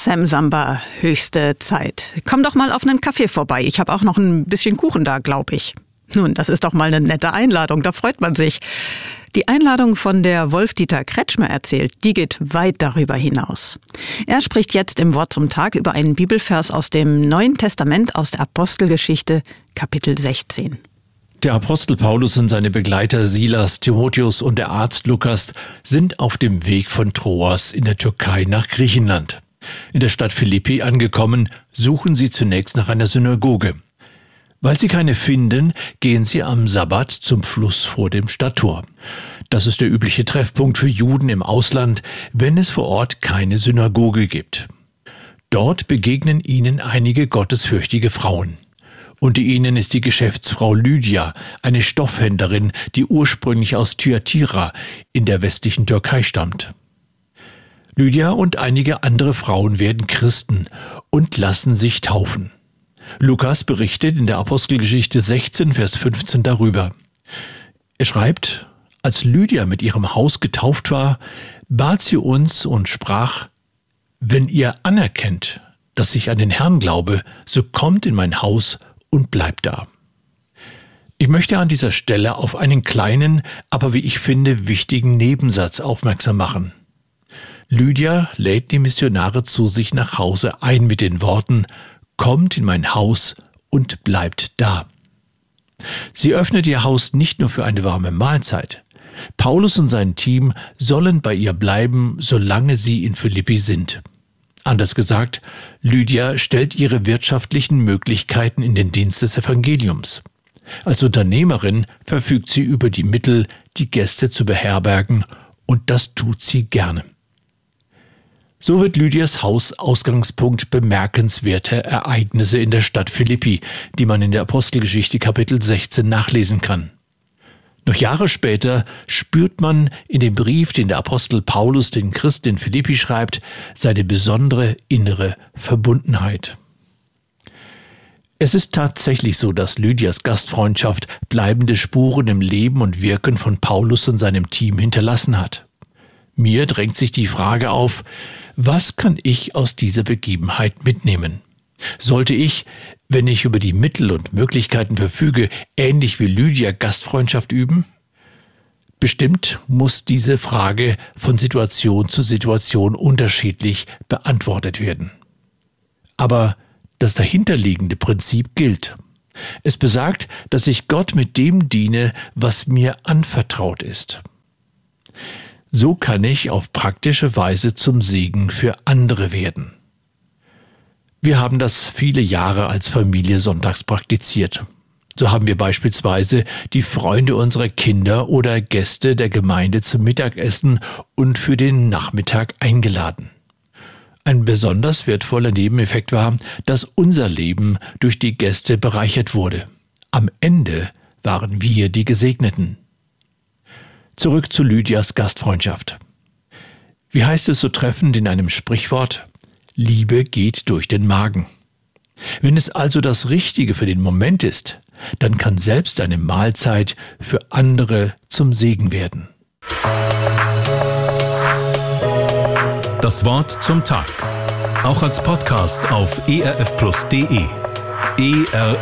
Sam Samba, höchste Zeit. Komm doch mal auf einen Kaffee vorbei. Ich habe auch noch ein bisschen Kuchen da, glaube ich. Nun, das ist doch mal eine nette Einladung, da freut man sich. Die Einladung, von der Wolf-Dieter Kretschmer erzählt, die geht weit darüber hinaus. Er spricht jetzt im Wort zum Tag über einen Bibelvers aus dem Neuen Testament, aus der Apostelgeschichte, Kapitel 16. Der Apostel Paulus und seine Begleiter Silas, Timotheus und der Arzt Lukas sind auf dem Weg von Troas in der Türkei nach Griechenland. In der Stadt Philippi angekommen, suchen sie zunächst nach einer Synagoge. Weil sie keine finden, gehen sie am Sabbat zum Fluss vor dem Stadttor. Das ist der übliche Treffpunkt für Juden im Ausland, wenn es vor Ort keine Synagoge gibt. Dort begegnen ihnen einige gottesfürchtige Frauen. Unter ihnen ist die Geschäftsfrau Lydia, eine Stoffhändlerin, die ursprünglich aus Thyatira in der westlichen Türkei stammt. Lydia und einige andere Frauen werden Christen und lassen sich taufen. Lukas berichtet in der Apostelgeschichte 16, Vers 15 darüber. Er schreibt, als Lydia mit ihrem Haus getauft war, bat sie uns und sprach, wenn ihr anerkennt, dass ich an den Herrn glaube, so kommt in mein Haus und bleibt da. Ich möchte an dieser Stelle auf einen kleinen, aber wie ich finde, wichtigen Nebensatz aufmerksam machen. Lydia lädt die Missionare zu sich nach Hause ein mit den Worten, kommt in mein Haus und bleibt da. Sie öffnet ihr Haus nicht nur für eine warme Mahlzeit. Paulus und sein Team sollen bei ihr bleiben, solange sie in Philippi sind. Anders gesagt, Lydia stellt ihre wirtschaftlichen Möglichkeiten in den Dienst des Evangeliums. Als Unternehmerin verfügt sie über die Mittel, die Gäste zu beherbergen, und das tut sie gerne. So wird Lydias Haus Ausgangspunkt bemerkenswerter Ereignisse in der Stadt Philippi, die man in der Apostelgeschichte Kapitel 16 nachlesen kann. Noch Jahre später spürt man in dem Brief, den der Apostel Paulus den Christen in Philippi schreibt, seine besondere innere Verbundenheit. Es ist tatsächlich so, dass Lydias Gastfreundschaft bleibende Spuren im Leben und Wirken von Paulus und seinem Team hinterlassen hat. Mir drängt sich die Frage auf, was kann ich aus dieser Begebenheit mitnehmen? Sollte ich, wenn ich über die Mittel und Möglichkeiten verfüge, ähnlich wie Lydia Gastfreundschaft üben? Bestimmt muss diese Frage von Situation zu Situation unterschiedlich beantwortet werden. Aber das dahinterliegende Prinzip gilt. Es besagt, dass ich Gott mit dem diene, was mir anvertraut ist. So kann ich auf praktische Weise zum Segen für andere werden. Wir haben das viele Jahre als Familie sonntags praktiziert. So haben wir beispielsweise die Freunde unserer Kinder oder Gäste der Gemeinde zum Mittagessen und für den Nachmittag eingeladen. Ein besonders wertvoller Nebeneffekt war, dass unser Leben durch die Gäste bereichert wurde. Am Ende waren wir die Gesegneten. Zurück zu Lydias Gastfreundschaft. Wie heißt es so treffend in einem Sprichwort? Liebe geht durch den Magen. Wenn es also das Richtige für den Moment ist, dann kann selbst eine Mahlzeit für andere zum Segen werden. Das Wort zum Tag. Auch als Podcast auf erfplus.de.